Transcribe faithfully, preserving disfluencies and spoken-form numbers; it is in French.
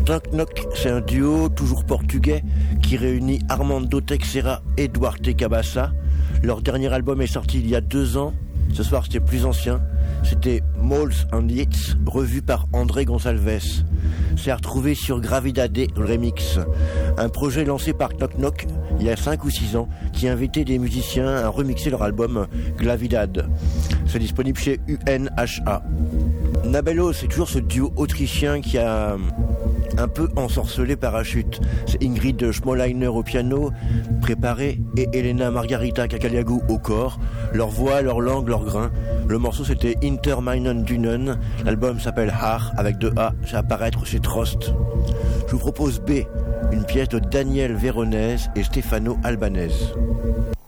Knock Knock, c'est un duo toujours portugais qui réunit Armando Teixeira et Duarte Cabaça. Leur dernier album est sorti il y a deux ans. Ce soir, c'était plus ancien. C'était Malls and Hits, revu par André Gonçalves. C'est à retrouver sur Gravidade Remix, un projet lancé par Knock Knock il y a cinq ou six ans qui invitait des musiciens à remixer leur album Gravidade. C'est disponible chez U N H A. Nabello, c'est toujours ce duo autrichien qui a un peu ensorcelé Parachute. C'est Ingrid Schmollheiner au piano, préparé, et Elena Margarita Kakaliagou au corps. Leur voix, leur langue, leur grain. Le morceau c'était Inter meinen Dünen. L'album s'appelle Haar avec deux A. Ça va apparaître chez Trost. Je vous propose B, une pièce de Daniel Véronèse et Stefano Albanese.